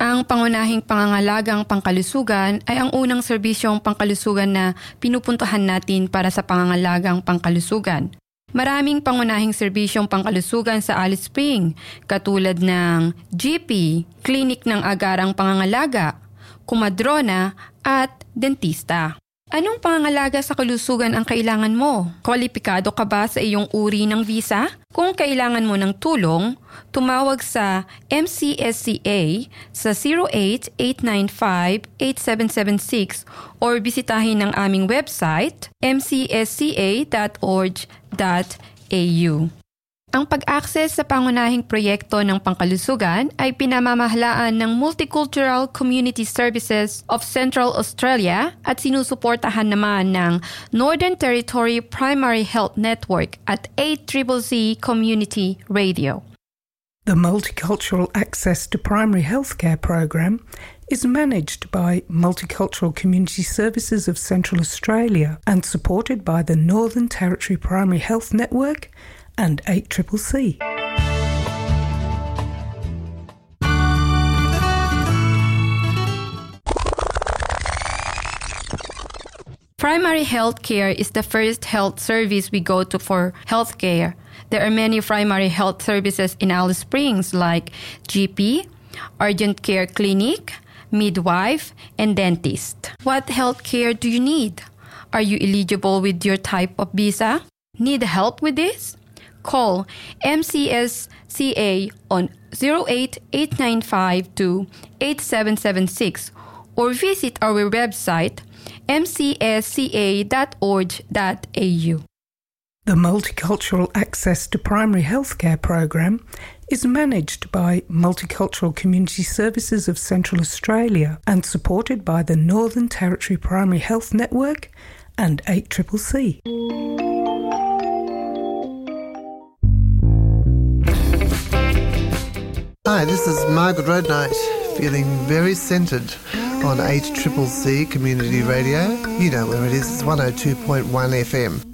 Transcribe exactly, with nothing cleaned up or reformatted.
Ang pangunahing pangangalagang pangkalusugan ay ang unang serbisyong pangkalusugan na pinupuntahan natin para sa pangangalagang pangkalusugan. Maraming pangunahing serbisyong pangkalusugan sa Alice Spring, katulad ng G P, klinik ng agarang pangangalaga, kumadrona at dentista. Anong pangangalaga sa kalusugan ang kailangan mo? Kwalipikado ka ba sa iyong uri ng visa? Kung kailangan mo ng tulong, tumawag sa M C S C A sa zero eight eight nine five eight seven seven six or bisitahin ang aming website m c s c a dot org dot a u. Ang pag-access sa pangunahing proyekto ng pangkalusugan ay pinamamahalaan ng Multicultural Community Services of Central Australia at sinusuportahan naman ng Northern Territory Primary Health Network at A C C C Community Radio. The Multicultural Access to Primary Healthcare program is managed by Multicultural Community Services of Central Australia and supported by the Northern Territory Primary Health Network and A C C C. Primary health care is the first health service we go to for health care. There are many primary health services in Alice Springs like G P, urgent care clinic, midwife, and dentist. What health care do you need? Are you eligible with your type of visa? Need help with this? Call M C S C A on zero eight eight nine five two eight seven seven six or visit our website m c s c a dot org dot a u. The Multicultural Access to Primary Healthcare program is managed by Multicultural Community Services of Central Australia and supported by the Northern Territory Primary Health Network and A C C C. Hi, this is Margaret Roadnight, feeling very centred on eight C C C Community Radio. You know where it is, it's one oh two point one F M.